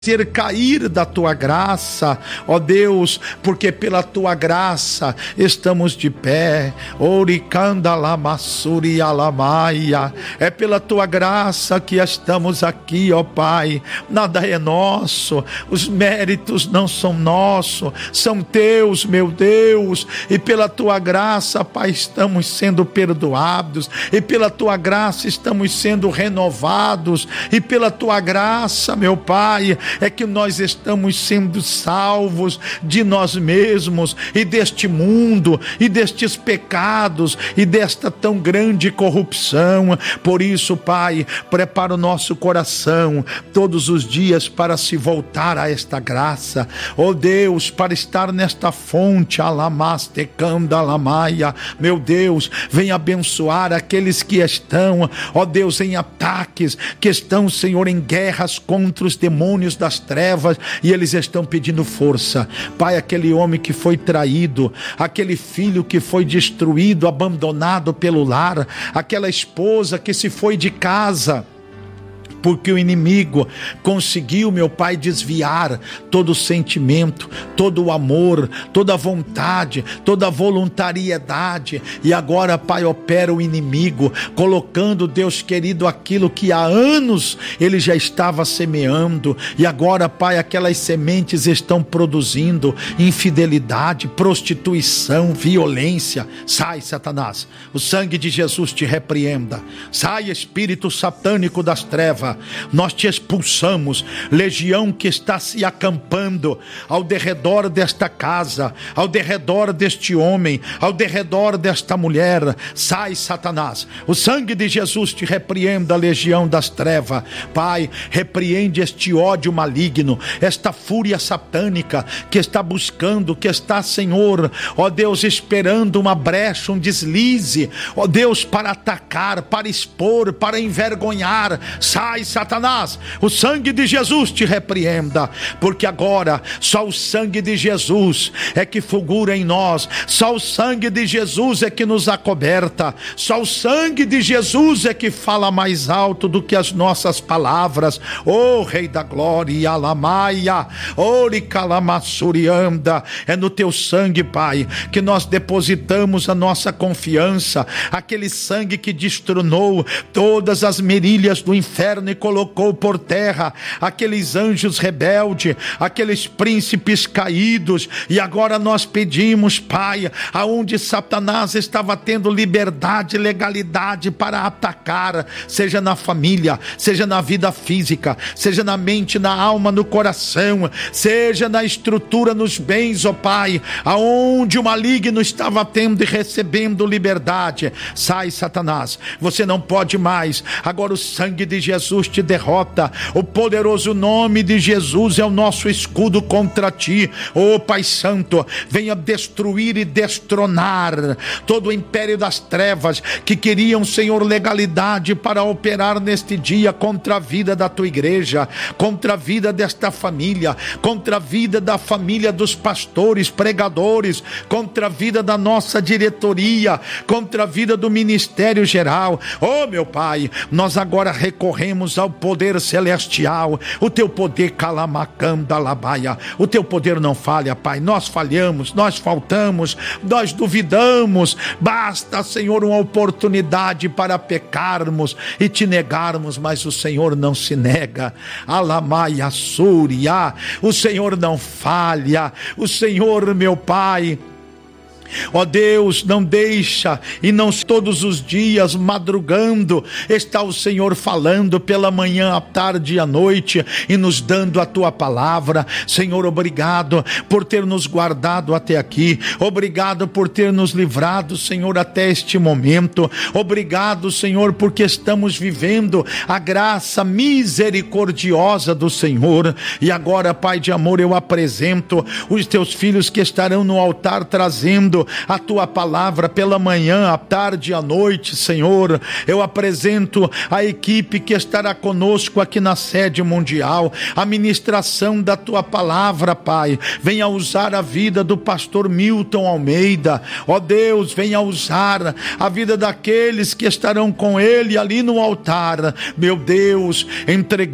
ser cair da tua graça, ó Deus, porque pela tua graça estamos de pé. Oricanda lamassuri alamaia, é pela tua graça que estamos aqui, ó Pai. Nada é nosso, os méritos não são nossos, são teus, meu Deus, e pela tua graça, Pai, estamos sendo perdoados, e pela tua graça estamos sendo renovados, e pela tua graça, meu Pai, é que nós estamos sendo salvos de nós mesmos e deste mundo e destes pecados e desta tão grande corrupção. Por isso, Pai, prepara o nosso coração todos os dias para se voltar a esta graça, ó Deus, para estar nesta fonte, alamastecanda alamaia. Meu Deus, vem abençoar aqueles que estão, ó Deus, em ataques, que estão, Senhor, em guerras contra os demônios das trevas, e eles estão pedindo força. Pai, aquele homem que foi traído, aquele filho que foi destruído, abandonado pelo lar, aquela esposa que se foi de casa, porque o inimigo conseguiu, meu Pai, desviar todo o sentimento, todo o amor, toda a vontade, toda a voluntariedade, e agora, Pai, opera o inimigo, colocando, Deus querido, aquilo que há anos ele já estava semeando, e agora, Pai, aquelas sementes estão produzindo infidelidade, prostituição, violência. Sai, Satanás, o sangue de Jesus te repreenda. Sai, espírito satânico das trevas, nós te expulsamos, legião que está se acampando ao derredor desta casa, ao derredor deste homem, ao derredor desta mulher. Sai, Satanás, o sangue de Jesus te repreenda, legião das trevas. Pai, repreende este ódio maligno, esta fúria satânica que está buscando, que está, Senhor, ó Deus, esperando uma brecha, um deslize, ó Deus, para atacar, para expor, para envergonhar. Sai, Satanás, o sangue de Jesus te repreenda, porque agora só o sangue de Jesus é que fulgura em nós, só o sangue de Jesus é que nos acoberta, só o sangue de Jesus é que fala mais alto do que as nossas palavras. Ô Rei da Glória, alamaia, oricalamassurianda, é no teu sangue, Pai, que nós depositamos a nossa confiança, aquele sangue que destronou todas as merilhas do inferno e colocou por terra aqueles anjos rebeldes, aqueles príncipes caídos. E agora nós pedimos, Pai, aonde Satanás estava tendo liberdade e legalidade para atacar, seja na família, seja na vida física, seja na mente, na alma, no coração, seja na estrutura, nos bens, ó Pai, aonde o maligno estava tendo e recebendo liberdade. Sai, Satanás, você não pode mais. Agora o sangue de Jesus te derrota, o poderoso nome de Jesus é o nosso escudo contra ti. Ó Pai Santo, venha destruir e destronar todo o império das trevas que queriam, Senhor, legalidade para operar neste dia contra a vida da tua igreja, contra a vida desta família, contra a vida da família dos pastores, pregadores, contra a vida da nossa diretoria, contra a vida do ministério geral. Oh meu Pai, nós agora recorremos ao poder celestial, o teu poder calamacanda labaia, o teu poder não falha, Pai. Nós falhamos, nós faltamos, nós duvidamos, basta, Senhor, uma oportunidade para pecarmos e te negarmos, mas o Senhor não se nega. Alamaia súria, o Senhor não falha, o Senhor, meu Pai, ó Deus, não deixa, e não todos os dias, madrugando, está o Senhor falando pela manhã, à tarde e à noite, e nos dando a tua palavra. Senhor, obrigado por ter nos guardado até aqui, obrigado por ter nos livrado, Senhor, até este momento. Obrigado, Senhor, porque estamos vivendo a graça misericordiosa do Senhor. E agora, Pai de amor, eu apresento os teus filhos que estarão no altar trazendo a tua palavra pela manhã, à tarde e à noite. Senhor, eu apresento a equipe que estará conosco aqui na sede mundial, a ministração da tua palavra, Pai. Venha usar a vida do pastor Milton Almeida, ó Deus, venha usar a vida daqueles que estarão com ele ali no altar, meu Deus, entregando